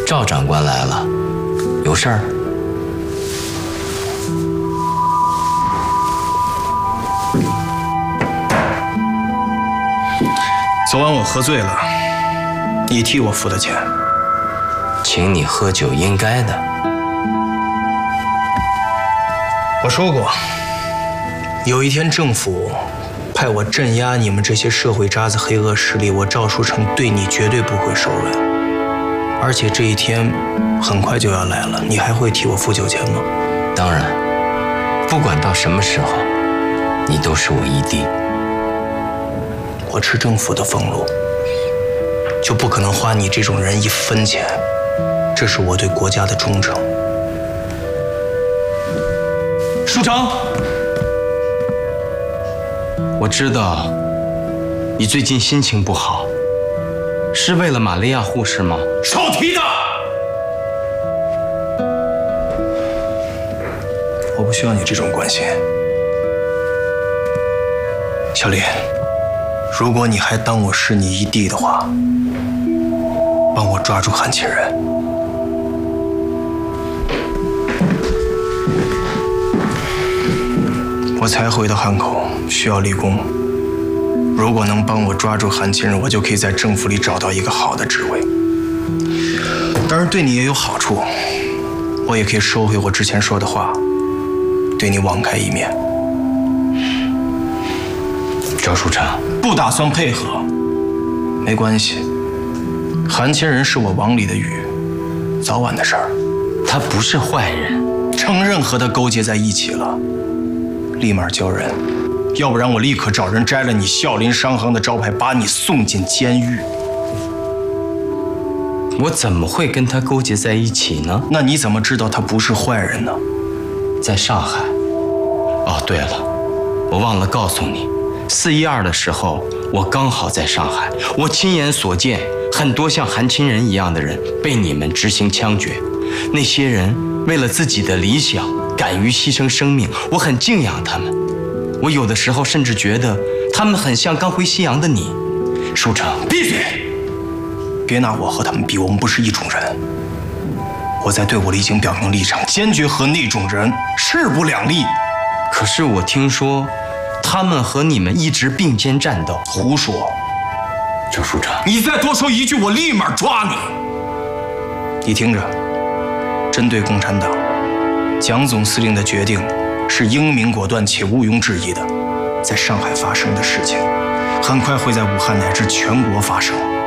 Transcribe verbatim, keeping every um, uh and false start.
赵长官来了，有事儿？ 昨晚我喝醉了，你替我付的钱。 请你喝酒应该的。 我说过，有一天政府派我镇压你们这些社会渣子、黑恶势力，我赵书成对你绝对不会手软。而且这一天很快就要来了，你还会替我付酒钱吗？ 当然，不管到什么时候，你都是我一弟。 我吃政府的俸禄，就不可能花你这种人一分钱，这是我对国家的忠诚。书成， 我知道你最近心情不好，是为了玛利亚护士吗？ 少提他！我不需要你这种关心，小李。如果你还当我是你一弟的话，帮我抓住韩清人。我才回到汉口，需要立功。如果能帮我抓住韩清人，我就可以在政府里找到一个好的职位。当然，对你也有好处，我也可以收回我之前说的话，对你网开一面。 赵书成， 不打算配合，没关系。韩清人是我网里的鱼，早晚的事儿。 他不是坏人， 承认和他勾结在一起了，立马交人，要不然我立刻找人摘了你孝林商行的招牌，把你送进监狱。 我怎么会跟他勾结在一起呢？ 那你怎么知道他不是坏人呢？ 在上海。哦，对了，我忘了告诉你。四一二的时候，我刚好在上海，我亲眼所见，很多像韩清人一样的人被你们执行枪决。那些人为了自己的理想，敢于牺牲生命，我很敬仰他们。我有的时候甚至觉得他们很像刚回西洋的你。书成， 闭嘴！别拿我和他们比，我们不是一种人。我在队伍里已经表明立场，坚决和那种人势不两立。 可是我听说他们和你们一直并肩战斗。 胡说！ 赵书成， 你再多说一句，我立马抓你！你听着，针对共产党，蒋总司令的决定是英明果断且毋庸置疑的。在上海发生的事情，很快会在武汉乃至全国发生。